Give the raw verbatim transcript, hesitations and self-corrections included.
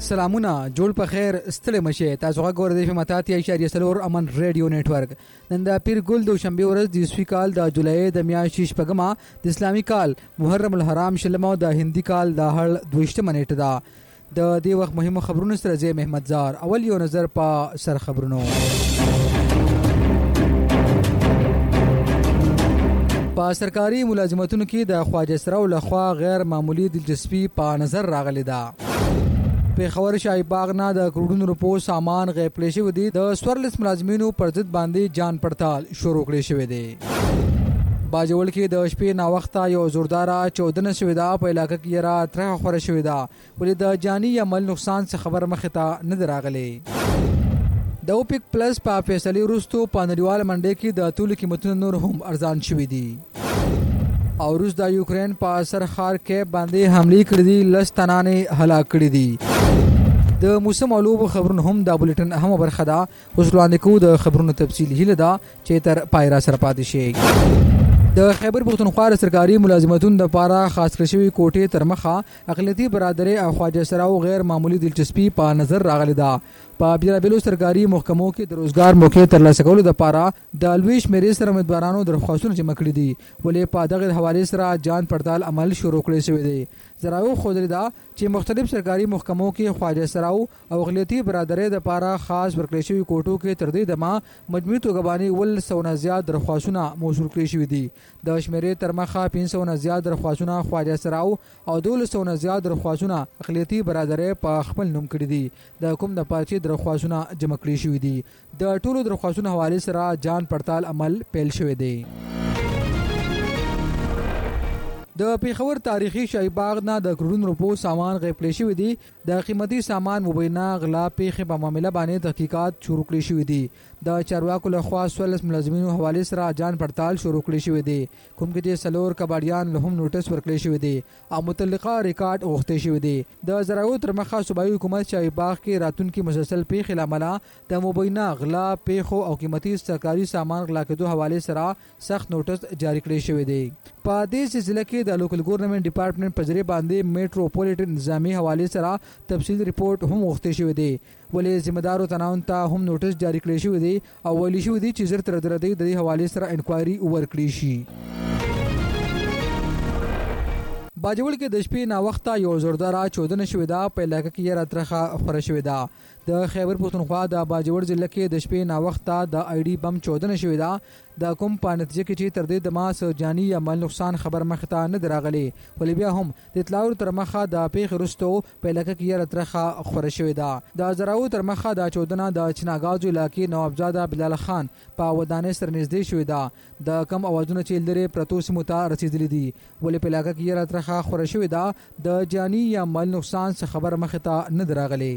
سلامونه جوړ په خیر ستړي مشه تاسو غوړ د فماتات یا اشاریه سلور امن ریډیو نتورک نن د پیر ګل د شنبه ورځ د اسوي کال د جولای د میاشتې شپږمه د اسلامي کال محرم الحرام شلمو د هندي کال د هړ دویشتمه نیټه ده د دې وخت مهمه خبرونه سره زه محمد زار اول یو نظر په سر خبرونو په سرکاري ملازمتونو کې د خواجه سراو لخوا غیر معمولی دلچسپي په نظر راغلی ده پیښور شاهي باغ نه د کروڑونو روپو سامان غیب کړی شوی دی د سورلس ملازمینو پر ضد باندې جان پړتال شروع کړی شوی دی باجوړ کې د شپې نا وخته یو زوردار چودنه شوی دا په علاقې کې را ترخه خوره شوی دا ولې د جانی عمل نقصان څخه خبر مخه ته نه دراغلی د اوپیک پلس په فیصله وروسته په نړیوال منډي کې د تول قیمتونو نور هم ارزان شوی دي او روس د یوکرين په سرخار کې باندې حمله کړې دي لس تنانه هلاک کړې دي د موسم علوب خبرونه هم د بولټن اهم برخه ده اوس وړاندې کو د خبرونو تفصیل هله ده چې تر پایرا سره پاتې شي د خیبر پختونخوا سرکاري ملازمتونو د لپاره خاص کړی شوی کوټې تر مخه اقلیتي برادری او خواجه سراو غیر معمولی دلچسپي په نظر راغلی ده په بیلابیلو سرکاري محکمو کې د روزګار موقع ترلاسه کولو لپاره د الویش مېری سره امیدوارانو درخواستونه جمع کړي دي ولې په دغه حواله سره جان پړتال عمل شروع کړی شوی دی زراو خودلی دا چې مختلف سرکاري محکمو کې خواجه سراو او اقلیتي برادری د لپاره خاص ورکړی شوی کوټو کې تر دې دمه مجموعي توګه باندې ول سونه زیات درخواستونه موصول کړي شوی دي د شمیرې تر مخه پنځه سوه زیات درخواستونه خواجه سراو او دولس سوه زیات درخواستونه اقلیتي برادری په خپل نوم کړي دي د حکومت د پاتې درخواستونه جمع کړي شوی دي د ټولو درخواستونو حواله سره جان پړتال عمل پیل شوی دی د پیښور تاریخي شاهي باغ نه د کروڑونو روپو سامان غیب کړی شوی دی د قیمتي سامان مبینه غلا پیښه په معاملې باندې تحقیقات شروع کړی شوی دی د چارواکو له خوا سولس ملازمینو حواله سره جان پړتال شروع کړی شوی دی کوم کې چې سلور کباړیان له هم نوټس ورکړی شوی دی او متعلقه ریکارډ اوغته شوی دی د زراعو تر مخه صوبایي حکومت شاهي باغ کې راتونکو مسلسل پیښه لامل د مبینه غلا پیښو او قیمتي سرکاري سامان غلا کېدو حواله سره سخت نوټس جاری کړی شوی دی په دې سلسله کې د لوکل ګورنمنت ډپارټمنټ په ذریعہ باندې میټروپولیټن نظامی حواله سره تفصیل ریپورت هم وغوښتل شوی دی ولې ذمہ دارو تناون ته هم نوټس جاری کړی شوی دی او ویلي شوی دی چې زر تر درته د دې حواله سره انکوایري ورکړي شي باجوړ کې د شپې نا وخته یو زوردار چودنه شوی دا په علاقې کې را ترخه خوره شوی دا د خیبر پختونخوا د باجوړ ضلع کې د شپې نا وخته د آی ډي بم چودنه شوی دا د کوم په نتیجه کې چې تر دې د ماس جانی یا مال نقصان خبر مخته نه دراغلی ولې بیا هم د اطلاع تر مخه د پیښ رستو په علاقې کې را ترخه خوره شوی دا د زراو تر مخه د چودنه د چناګاو علاقې نوابزاده بلال خان په ودانې سر نږدې شوی دا د کم اوازونه چې لري پرتو سیمو ته رسیدلې دي ولې په علاقې کې را ترخه خوره شوی دا د جانی یا مال نقصان څخه خبر مخته نه دراغلی